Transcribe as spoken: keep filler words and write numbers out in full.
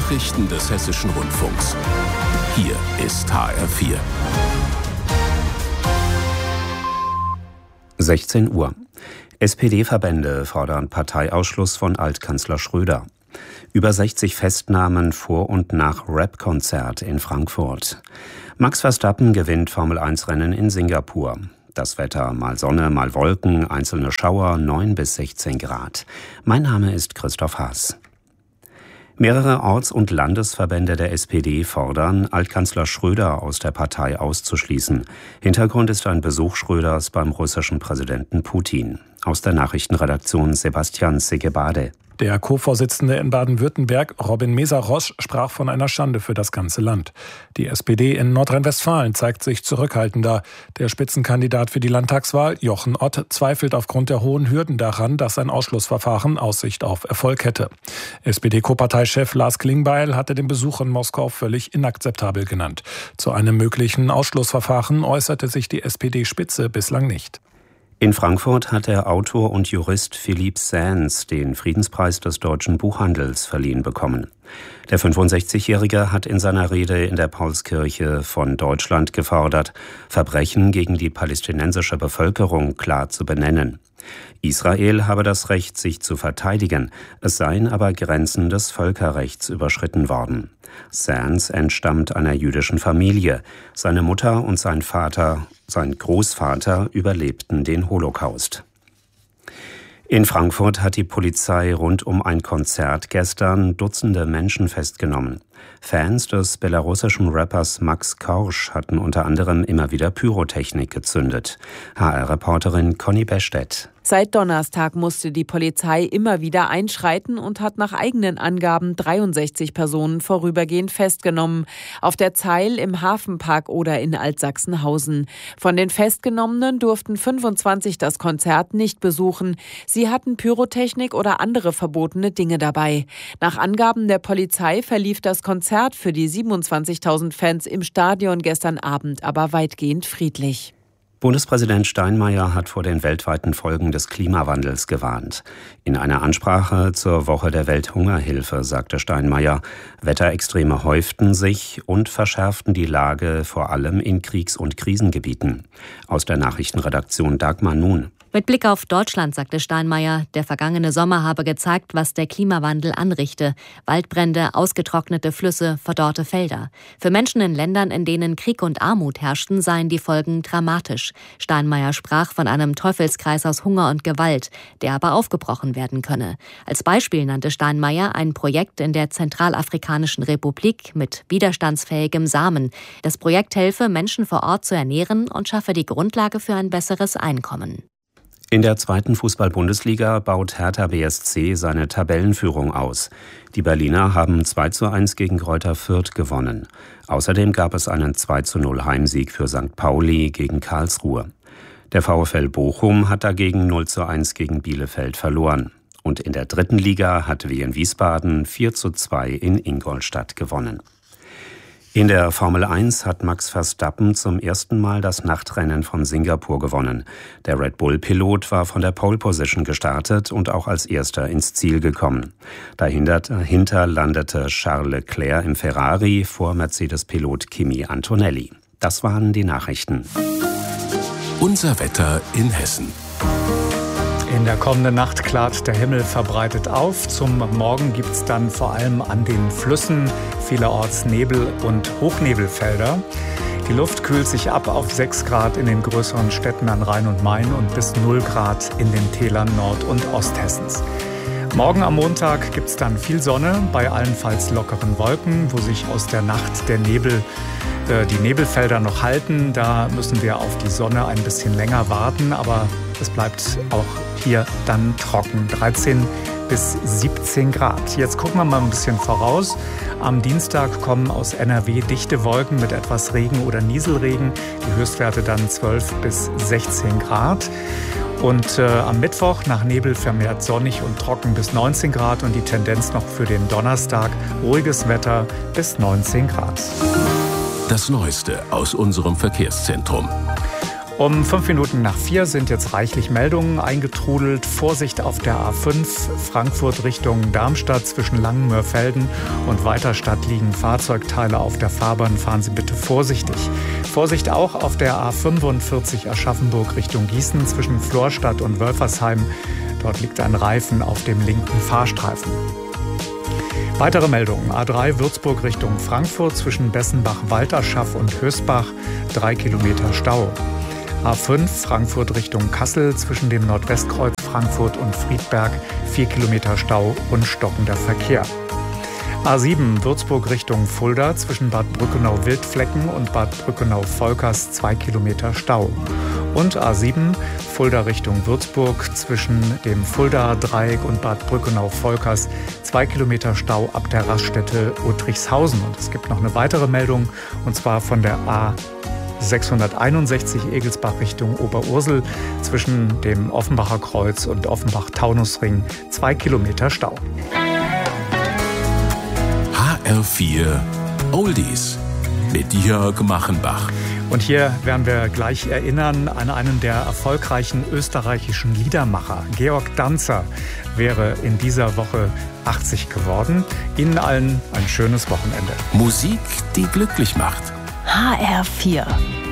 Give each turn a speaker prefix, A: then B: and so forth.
A: Nachrichten des Hessischen Rundfunks. Hier ist H R vier.
B: sechzehn Uhr. S P D-Verbände fordern Parteiausschluss von Altkanzler Schröder. Über sechzig Festnahmen vor und nach Rap-Konzert in Frankfurt. Max Verstappen gewinnt Formel eins Rennen in Singapur. Das Wetter, mal Sonne, mal Wolken, einzelne Schauer, neun bis sechzehn Grad. Mein Name ist Christoph Haas. Mehrere Orts- und Landesverbände der S P D fordern, Altkanzler Schröder aus der Partei auszuschließen. Hintergrund ist ein Besuch Schröders beim russischen Präsidenten Putin. Aus der Nachrichtenredaktion Sebastian Segebade.
C: Der Co-Vorsitzende in Baden-Württemberg, Robin Meszaros, sprach von einer Schande für das ganze Land. Die S P D in Nordrhein-Westfalen zeigt sich zurückhaltender. Der Spitzenkandidat für die Landtagswahl, Jochen Ott, zweifelt aufgrund der hohen Hürden daran, dass ein Ausschlussverfahren Aussicht auf Erfolg hätte. S P D-Co-Parteichef Lars Klingbeil hatte den Besuch in Moskau völlig inakzeptabel genannt. Zu einem möglichen Ausschlussverfahren äußerte sich die S P D-Spitze bislang nicht.
B: In Frankfurt hat der Autor und Jurist Philippe Sands den Friedenspreis des deutschen Buchhandels verliehen bekommen. Der fünfundsechzigjährige hat in seiner Rede in der Paulskirche von Deutschland gefordert, Verbrechen gegen die palästinensische Bevölkerung klar zu benennen. Israel habe das Recht, sich zu verteidigen, es seien aber Grenzen des Völkerrechts überschritten worden. Sands entstammt einer jüdischen Familie. Seine Mutter und sein Vater, sein Großvater überlebten den Holocaust. In Frankfurt hat die Polizei rund um ein Konzert gestern Dutzende Menschen festgenommen. Fans des belarussischen Rappers Max Korsch hatten unter anderem immer wieder Pyrotechnik gezündet. H R-Reporterin Conny Bestedt.
D: Seit Donnerstag musste die Polizei immer wieder einschreiten und hat nach eigenen Angaben dreiundsechzig Personen vorübergehend festgenommen. Auf der Zeil, im Hafenpark oder in Altsachsenhausen. Von den Festgenommenen durften fünfundzwanzig das Konzert nicht besuchen. Sie hatten Pyrotechnik oder andere verbotene Dinge dabei. Nach Angaben der Polizei verlief das Konzert für die siebenundzwanzigtausend Fans im Stadion gestern Abend aber weitgehend friedlich.
B: Bundespräsident Steinmeier hat vor den weltweiten Folgen des Klimawandels gewarnt. In einer Ansprache zur Woche der Welthungerhilfe sagte Steinmeier, Wetterextreme häuften sich und verschärften die Lage vor allem in Kriegs- und Krisengebieten. Aus der Nachrichtenredaktion Dagmar Nun.
E: Mit Blick auf Deutschland sagte Steinmeier, der vergangene Sommer habe gezeigt, was der Klimawandel anrichte. Waldbrände, ausgetrocknete Flüsse, verdorrte Felder. Für Menschen in Ländern, in denen Krieg und Armut herrschten, seien die Folgen dramatisch. Steinmeier sprach von einem Teufelskreis aus Hunger und Gewalt, der aber aufgebrochen werden könne. Als Beispiel nannte Steinmeier ein Projekt in der Zentralafrikanischen Republik mit widerstandsfähigem Samen. Das Projekt helfe, Menschen vor Ort zu ernähren und schaffe die Grundlage für ein besseres Einkommen.
B: In der zweiten Fußball-Bundesliga baut Hertha B S C seine Tabellenführung aus. Die Berliner haben zwei zu eins gegen Greuther Fürth gewonnen. Außerdem gab es einen zwei zu null Heimsieg für Sankt Pauli gegen Karlsruhe. Der VfL Bochum hat dagegen null zu eins gegen Bielefeld verloren. Und in der dritten Liga hat Wien Wiesbaden vier zu zwei in Ingolstadt gewonnen. In der Formel eins hat Max Verstappen zum ersten Mal das Nachtrennen von Singapur gewonnen. Der Red Bull-Pilot war von der Pole Position gestartet und auch als erster ins Ziel gekommen. Dahinter landete Charles Leclerc im Ferrari vor Mercedes-Pilot Kimi Antonelli. Das waren die Nachrichten.
A: Unser Wetter in Hessen.
C: In der kommenden Nacht klart der Himmel verbreitet auf. Zum Morgen gibt es dann vor allem an den Flüssen vielerorts Nebel- und Hochnebelfelder. Die Luft kühlt sich ab auf sechs Grad in den größeren Städten an Rhein und Main und bis null Grad in den Tälern Nord- und Osthessens. Morgen am Montag gibt es dann viel Sonne bei allenfalls lockeren Wolken, wo sich aus der Nacht der Nebel, äh, die Nebelfelder noch halten. Da müssen wir auf die Sonne ein bisschen länger warten, aber es bleibt auch hier dann trocken. dreizehn bis siebzehn Grad. Jetzt gucken wir mal ein bisschen voraus. Am Dienstag kommen aus N R W dichte Wolken mit etwas Regen oder Nieselregen. Die Höchstwerte dann zwölf bis sechzehn Grad. Und äh, am Mittwoch nach Nebel vermehrt sonnig und trocken bis neunzehn Grad und die Tendenz noch für den Donnerstag ruhiges Wetter bis neunzehn Grad.
A: Das Neueste aus unserem Verkehrszentrum.
C: Um fünf Minuten nach vier sind jetzt reichlich Meldungen eingetrudelt. Vorsicht auf der A fünf, Frankfurt Richtung Darmstadt zwischen Langenmörfelden und Weiterstadt liegen Fahrzeugteile auf der Fahrbahn. Fahren Sie bitte vorsichtig. Vorsicht auch auf der A fünfundvierzig Aschaffenburg Richtung Gießen zwischen Florstadt und Wölfersheim. Dort liegt ein Reifen auf dem linken Fahrstreifen. Weitere Meldungen. A drei Würzburg Richtung Frankfurt zwischen Bessenbach-Walterschaff und Hösbach. Drei Kilometer Stau. A fünf Frankfurt Richtung Kassel zwischen dem Nordwestkreuz Frankfurt und Friedberg. Vier Kilometer Stau und stockender Verkehr. A sieben Würzburg Richtung Fulda zwischen Bad Brückenau-Wildflecken und Bad Brückenau-Volkers. Zwei Kilometer Stau. Und A sieben Fulda Richtung Würzburg zwischen dem Fulda-Dreieck und Bad Brückenau-Volkers. Zwei Kilometer Stau ab der Raststätte Uttrichshausen. Und es gibt noch eine weitere Meldung, und zwar von der A sechshunderteinundsechzig Egelsbach Richtung Oberursel zwischen dem Offenbacher Kreuz und Offenbach-Taunusring. Zwei Kilometer Stau.
A: H R vier Oldies mit Jörg Machenbach.
C: Und hier werden wir gleich erinnern an einen der erfolgreichen österreichischen Liedermacher. Georg Danzer wäre in dieser Woche achtzig geworden. Ihnen allen ein schönes Wochenende.
A: Musik, die glücklich macht.
F: H R vier